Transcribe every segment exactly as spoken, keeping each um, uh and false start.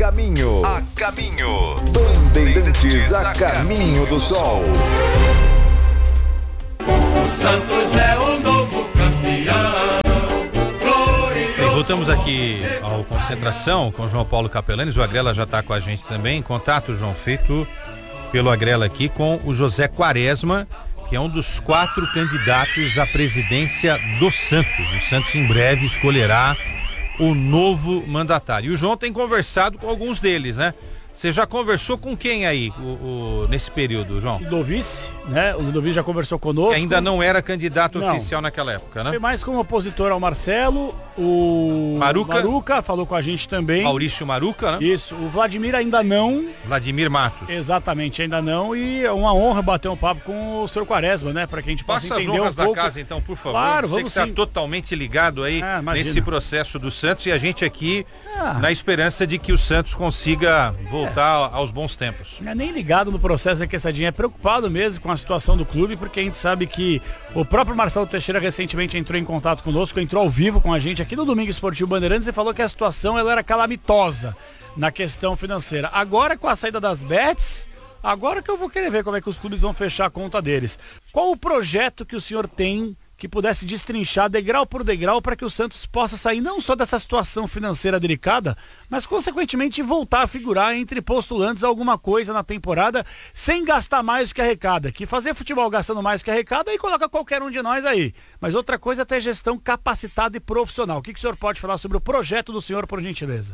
caminho, a caminho. Bandeirantes a caminho do sol. O Santos é o novo campeão. E voltamos aqui ao Concentração com João Paulo Capelanes. O Agrela já está com a gente também. Contato, João, feito pelo Agrela aqui com o José Quaresma, que é um dos quatro candidatos à presidência do Santos. O Santos em breve escolherá o novo mandatário. E o João tem conversado com alguns deles, né? Você já conversou com quem aí o, o, nesse período, João? Ludovice, né? O Ludovice já conversou conosco. Que ainda não era candidato não. oficial naquela época, né? Foi mais como opositor ao Marcelo, o Maruca, Maruca falou com a gente também. Maurício Maruca, né? Isso, o Vladimir ainda não. Vladimir Matos. Exatamente, ainda não. E é uma honra bater um papo com o senhor Quaresma, né? Para que a gente possa Passa entender as honras um da pouco. casa, então, por favor. Claro, Você vamos que está sim. totalmente ligado aí ah, nesse processo do Santos e a gente aqui ah. na esperança de que o Santos consiga voltar é. aos bons tempos. Não é nem ligado no processo aqui, Sadinha, é preocupado mesmo com a situação do clube, porque a gente sabe que o próprio Marcelo Teixeira recentemente entrou em contato conosco, entrou ao vivo com a gente aqui no Domingo Esportivo Bandeirantes e falou que a situação ela era calamitosa na questão financeira. Agora com a saída das bets, agora que eu vou querer ver como é que os clubes vão fechar a conta deles. Qual o projeto que o senhor tem que pudesse destrinchar degrau por degrau para que o Santos possa sair não só dessa situação financeira delicada, mas consequentemente voltar a figurar entre postulantes a alguma coisa na temporada sem gastar mais do que arrecada? Que fazer futebol gastando mais do que arrecada aí coloca qualquer um de nós aí. Mas outra coisa é ter gestão capacitada e profissional. O que, que o senhor pode falar sobre o projeto do senhor, por gentileza?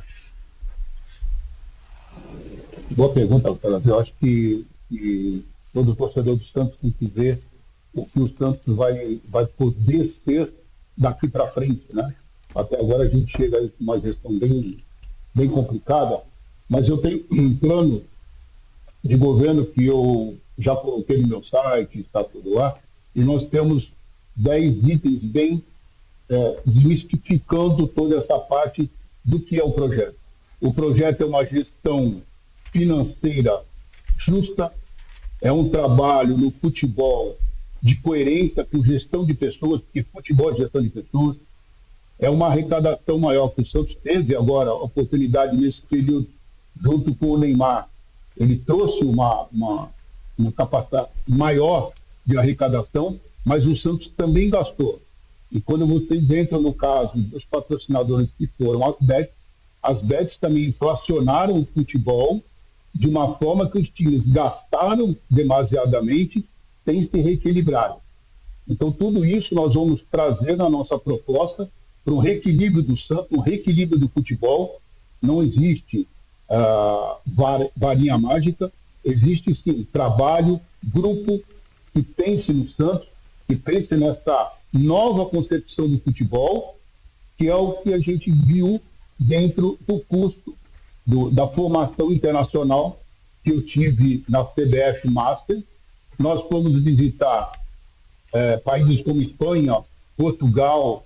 Boa pergunta, Alfredo. Eu acho que, que todo torcedor do Santos tem que ver o que o Santos vai, vai poder ser daqui para frente, né? Até agora a gente chega aí com uma gestão bem, bem complicada, mas eu tenho um plano de governo que eu já coloquei no meu site, está tudo lá, e nós temos dez itens bem é, desmistificando toda essa parte do que é o projeto. O projeto é uma gestão financeira justa, é um trabalho no futebol de coerência com gestão de pessoas, porque futebol é gestão de pessoas, é uma arrecadação maior que o Santos teve agora a oportunidade nesse período, junto com o Neymar. Ele trouxe uma, uma, uma capacidade maior de arrecadação, mas o Santos também gastou. E quando vocês entram no caso dos patrocinadores que foram as bets, as bets também inflacionaram o futebol de uma forma que os times gastaram demasiadamente sem se reequilibrar. Então, tudo isso nós vamos trazer na nossa proposta para um reequilíbrio do Santos, um reequilíbrio do futebol. Não existe uh, var, varinha mágica, existe sim trabalho, grupo que pense no Santos, que pense nessa nova concepção do futebol, que é o que a gente viu dentro do custo do, da formação internacional que eu tive na C B F Master. Nós fomos visitar é, países como Espanha, Portugal,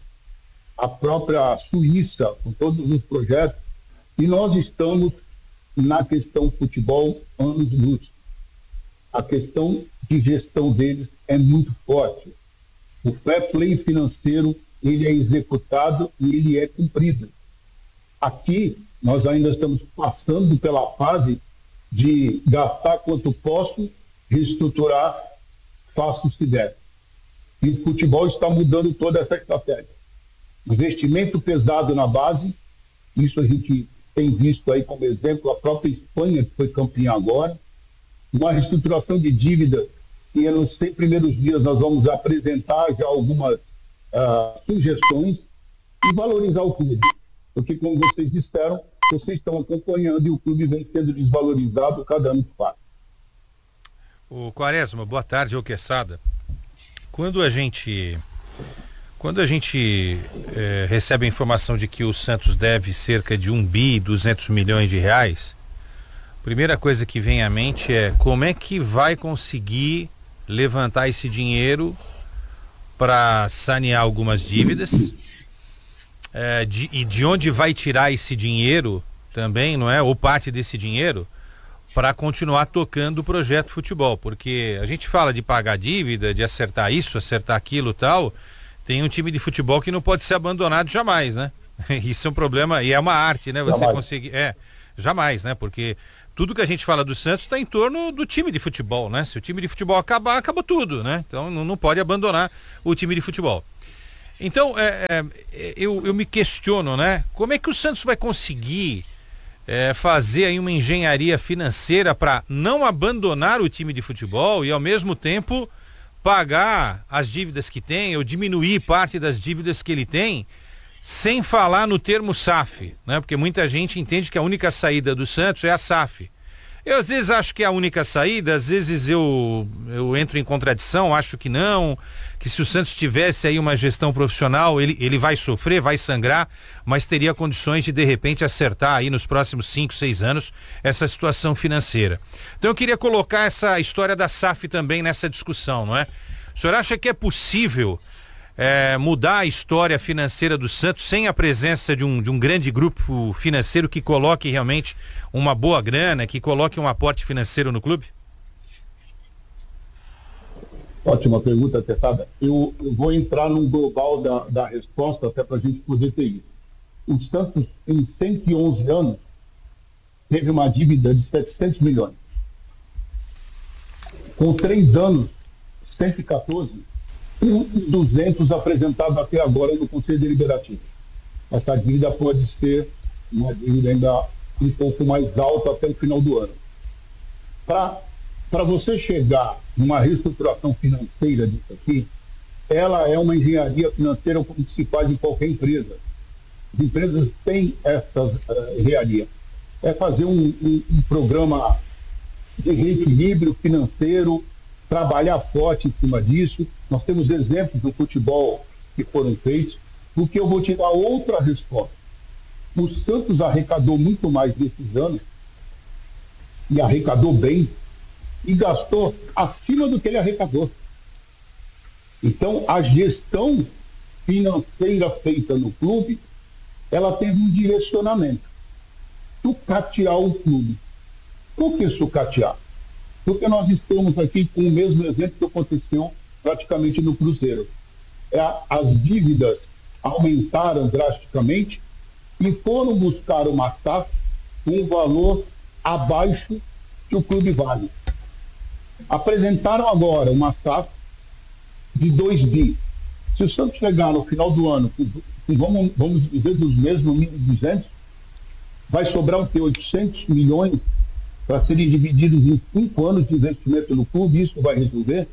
a própria Suíça, com todos os projetos, e nós estamos na questão futebol anos-luz. A questão de gestão deles é muito forte. O fair play financeiro, ele é executado e ele é cumprido. Aqui, nós ainda estamos passando pela fase de gastar quanto posso, reestruturar, faço se der. E o futebol está mudando toda essa estratégia. Investimento pesado na base, isso a gente tem visto aí como exemplo, a própria Espanha, que foi campeã agora, uma reestruturação de dívida, que nos cem primeiros dias nós vamos apresentar já algumas uh, sugestões e valorizar o clube. Porque, como vocês disseram, vocês estão acompanhando e o clube vem sendo desvalorizado cada ano que passa. O Quaresma, boa tarde, ô Quesada. Quando a gente, quando a gente é, recebe a informação de que o Santos deve cerca de um bi, duzentos milhões de reais, a primeira coisa que vem à mente é como é que vai conseguir levantar esse dinheiro para sanear algumas dívidas, é, de, e de onde vai tirar esse dinheiro também, não é? Ou parte desse dinheiro para continuar tocando o projeto futebol, porque a gente fala de pagar dívida, de acertar isso, acertar aquilo, tal. Tem um time de futebol que não pode ser abandonado jamais, né? Isso é um problema e é uma arte, né? Você conseguir, é, Jamais, né? Porque tudo que a gente fala do Santos está em torno do time de futebol, né? Se o time de futebol acabar, acabou tudo, né? Então não, não pode abandonar o time de futebol. Então, é, é, eu, eu me questiono, né? Como é que o Santos vai conseguir é, fazer aí uma engenharia financeira para não abandonar o time de futebol e ao mesmo tempo pagar as dívidas que tem ou diminuir parte das dívidas que ele tem, sem falar no termo S A F, né? Porque muita gente entende que a única saída do Santos é a S A F. Eu às vezes acho que é a única saída, às vezes eu, eu entro em contradição, acho que não, que se o Santos tivesse aí uma gestão profissional, ele, ele vai sofrer, vai sangrar, mas teria condições de de repente acertar aí nos próximos cinco, seis anos essa situação financeira. Então eu queria colocar essa história da S A F também nessa discussão, não é? O senhor acha que é possível É, mudar a história financeira do Santos sem a presença de um, de um grande grupo financeiro que coloque realmente uma boa grana, que coloque um aporte financeiro no clube? Ótima pergunta, Tessada. Eu, eu vou entrar num global da, da resposta até para a gente poder ter isso. O Santos, em cento e onze anos, teve uma dívida de setecentos milhões. Com três anos, cento e quatorze, e duzentos apresentados até agora no Conselho Deliberativo. Essa dívida pode ser uma dívida ainda um pouco mais alta até o final do ano. Para você chegar numa reestruturação financeira disso aqui, ela é uma engenharia financeira como se faz em qualquer empresa. As empresas têm essa uh, engenharia. É fazer um, um, um programa de reequilíbrio financeiro, trabalhar forte em cima disso. Nós temos exemplos do futebol que foram feitos, porque eu vou te dar outra resposta. O Santos arrecadou muito mais nesses anos, e arrecadou bem, e gastou acima do que ele arrecadou. Então, a gestão financeira feita no clube, ela teve um direcionamento. Sucatear o clube. Por que sucatear? Porque nós estamos aqui com o mesmo exemplo que aconteceu praticamente no Cruzeiro. É, as dívidas aumentaram drasticamente e foram buscar uma S A F com um valor abaixo que o clube vale. Apresentaram agora uma S A F de dois bi. Se o Santos chegar no final do ano, com, com, vamos, vamos dizer, dos mesmos mil e duzentos, vai sobrar o que? oitocentos milhões para serem divididos em cinco anos de investimento no clube. Isso vai resolver?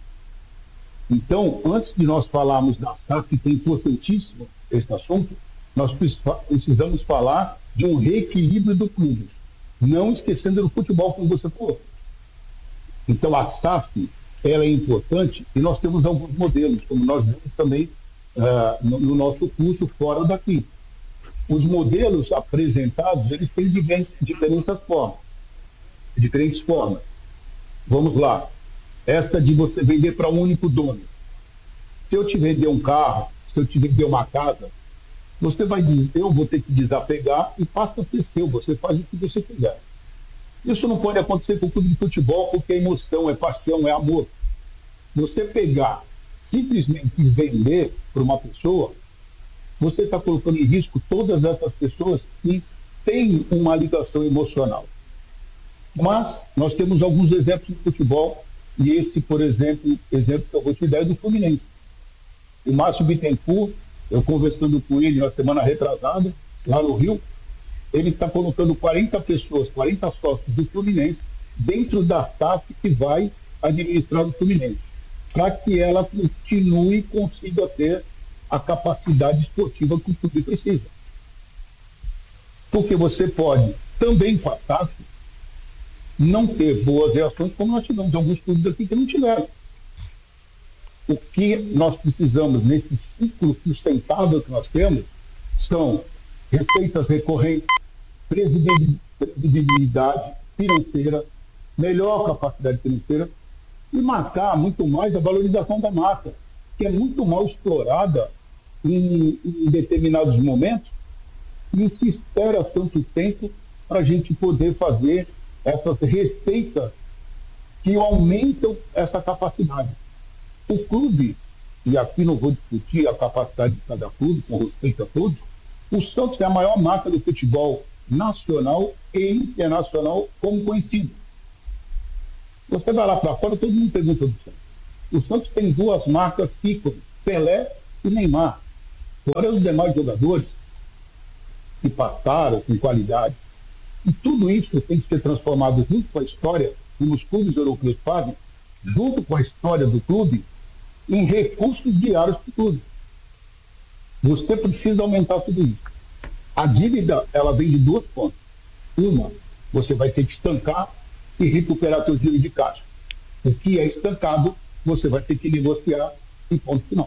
Então, antes de nós falarmos da S A F, que é importantíssimo esse assunto, nós precisamos falar de um reequilíbrio do clube, não esquecendo do futebol, como você falou. Então, a S A F, ela é importante, e nós temos alguns modelos, como nós vimos também uh, no, no nosso curso fora daqui. Os modelos apresentados, eles têm diferentes, diferentes formas. diferentes formas. Vamos lá. Esta de você vender para um único dono. Se eu te vender um carro, se eu te vender uma casa, você vai dizer, eu vou ter que desapegar e passa a ser seu, você faz o que você quiser. Isso não pode acontecer com o clube de futebol, porque é emoção, é paixão, é amor. Você pegar, simplesmente vender para uma pessoa, você está colocando em risco todas essas pessoas que têm uma ligação emocional. Mas nós temos alguns exemplos de futebol, e esse, por exemplo, exemplo que eu vou te dar é do Fluminense. O Márcio Bittencourt, eu conversando com ele na semana retrasada, lá no Rio, ele está colocando quarenta pessoas, quarenta sócios do Fluminense, dentro da S A F que vai administrar o Fluminense, para que ela continue e consiga ter a capacidade esportiva que o clube precisa. Porque você pode, também com a S A F, não ter boas reações, como nós tivemos alguns clubes aqui que não tiveram. O que nós precisamos nesse ciclo sustentável que nós temos são receitas recorrentes, previsibilidade financeira, melhor capacidade financeira e marcar muito mais a valorização da massa, que é muito mal explorada em, em determinados momentos e se espera tanto tempo para a gente poder fazer essas receitas que aumentam essa capacidade. O clube, e aqui não vou discutir a capacidade de cada clube, com respeito a todos, o Santos é a maior marca do futebol nacional e internacional como conhecido. Você vai lá para fora, todo mundo pergunta do Santos. O Santos tem duas marcas ícones, Pelé e Neymar. Fora os demais jogadores que passaram com qualidade. E tudo isso tem que ser transformado junto com a história, como os clubes europeus fazem, junto com a história do clube, em recursos diários para o clube. Você precisa aumentar tudo isso. A dívida, ela vem de duas pontas. Uma, você vai ter que estancar e recuperar seu giro de caixa. O que é estancado, você vai ter que negociar em ponto final.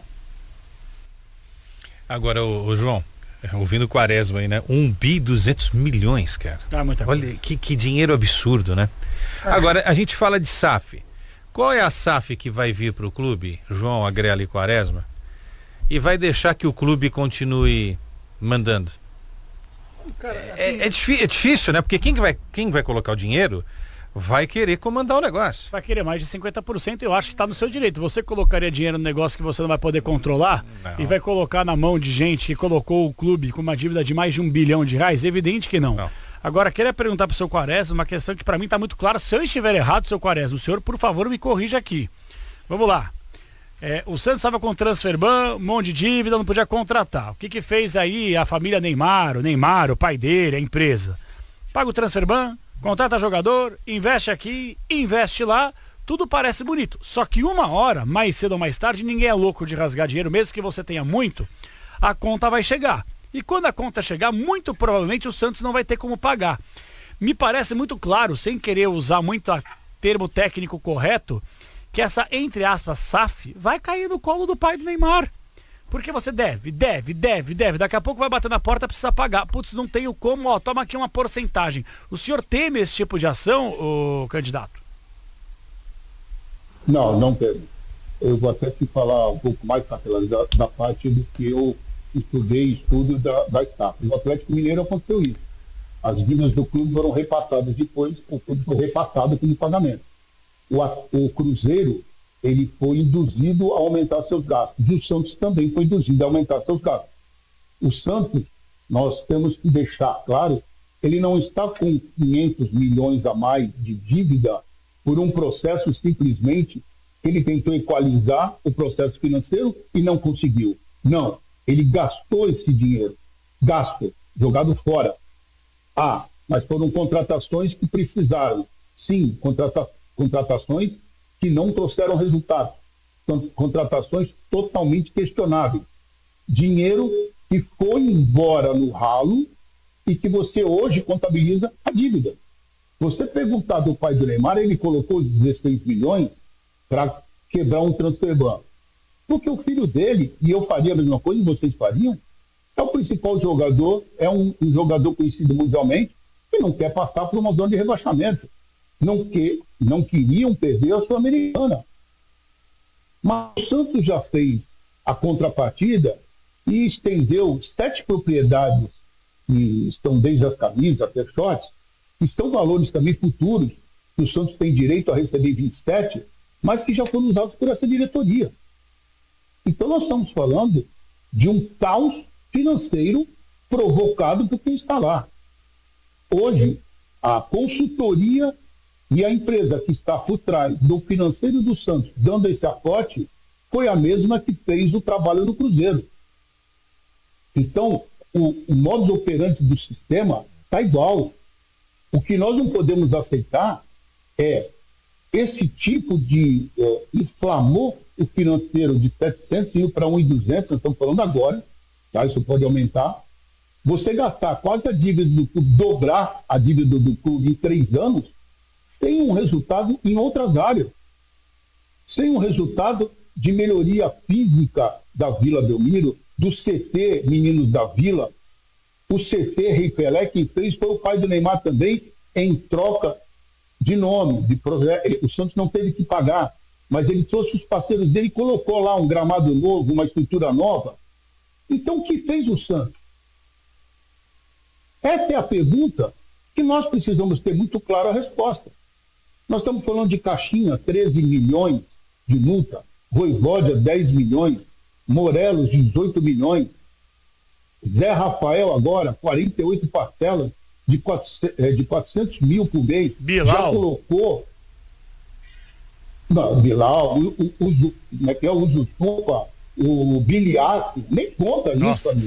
Agora, o, o João, ouvindo o Quaresma aí, né? um bi duzentos milhões, cara. Ah, muita Olha, coisa. que, que dinheiro absurdo, né? Agora, a gente fala de S A F. Qual é a S A F que vai vir para o clube, João, Agrela e Quaresma, e vai deixar que o clube continue mandando? Cara, assim, É, é, difí- é difícil, né? Porque quem que vai, quem vai colocar o dinheiro vai querer comandar o negócio. vai querer mais de cinquenta por cento, eu acho que está no seu direito. Você colocaria dinheiro no negócio que você não vai poder controlar Não. e vai colocar na mão de gente que colocou o clube com uma dívida de mais de um bilhão de reais? Evidente que não. Não. Agora, queria perguntar para o seu Quaresma uma questão que para mim está muito clara. Se eu estiver errado, seu Quaresma, o senhor, por favor, me corrija aqui. Vamos lá. É, o Santos estava com transferban, um monte de dívida, não podia contratar. O que que fez aí a família Neymar, o Neymar, o pai dele, a empresa? Paga o transferban, contrata jogador, investe aqui, investe lá, tudo parece bonito. Só que uma hora, mais cedo ou mais tarde, ninguém é louco de rasgar dinheiro, mesmo que você tenha muito, a conta vai chegar. E quando a conta chegar, muito provavelmente o Santos não vai ter como pagar. Me parece muito claro, sem querer usar muito o termo técnico correto, que essa, entre aspas, S A F vai cair no colo do pai do Neymar. Porque você deve, deve, deve, deve. Daqui a pouco vai bater na porta, precisa pagar. Putz, não tenho como, ó, toma aqui uma porcentagem. O senhor teme esse tipo de ação, ô candidato? Não, não teve. Eu vou até te falar um pouco mais da, da parte do que eu estudei, estudo da, da S A F. No Atlético Mineiro aconteceu isso. As dívidas do clube foram repassadas depois, o clube foi repassado como pagamento. O, o Cruzeiro, ele foi induzido a aumentar seus gastos. E o Santos também foi induzido a aumentar seus gastos. O Santos, nós temos que deixar claro, ele não está com quinhentos milhões a mais de dívida por um processo simplesmente que ele tentou equalizar o processo financeiro e não conseguiu. Não, ele gastou esse dinheiro. Gasto, jogado fora. Ah, mas foram contratações que precisaram. Sim, contrata, contratações que não trouxeram resultados. São contratações totalmente questionáveis. Dinheiro que foi embora no ralo e que você hoje contabiliza a dívida. Você perguntar do pai do Neymar, ele colocou dezesseis milhões para quebrar um transferban. Porque o filho dele, e eu faria a mesma coisa, e vocês fariam, é o principal jogador, é um, um jogador conhecido mundialmente, que não quer passar por uma zona de rebaixamento. Não, que, não queriam perder a Sul-Americana. Mas o Santos já fez a contrapartida e estendeu sete propriedades que estão desde as camisas até shorts, que são valores também futuros, que o Santos tem direito a receber vinte e sete, mas que já foram usados por essa diretoria. Então nós estamos falando de um caos financeiro provocado por quem está lá. Hoje, a consultoria e a empresa que está por trás do financeiro do Santos, dando esse aporte, foi a mesma que fez o trabalho do Cruzeiro. Então, o, o modus operandi do sistema está igual. O que nós não podemos aceitar é esse tipo de é, inflamou o financeiro de setecentos e para um e duzentos, nós estamos falando agora, tá? Isso pode aumentar. Você gastar quase a dívida do clube, dobrar a dívida do clube em três anos, sem um resultado em outras áreas. Sem um resultado de melhoria física da Vila Belmiro, do C T Meninos da Vila. O C T Rei Pelé, quem fez foi o pai do Neymar também, em troca de nome, de projeto. O Santos não teve que pagar, mas ele trouxe os parceiros dele e colocou lá um gramado novo, uma estrutura nova. Então, o que fez o Santos? Essa é a pergunta que nós precisamos ter muito clara a resposta. Nós estamos falando de Caixinha, treze milhões de multa, Voivoda, dez milhões, Morelos, dezoito milhões, Zé Rafael agora, quarenta e oito parcelas de quatrocentos, de quatrocentos mil por mês. Bilal. Já colocou. Não, Bilal, o, o, o, como é que é o Zuzupa, o Biliassi, nem conta Nossa isso, amigo.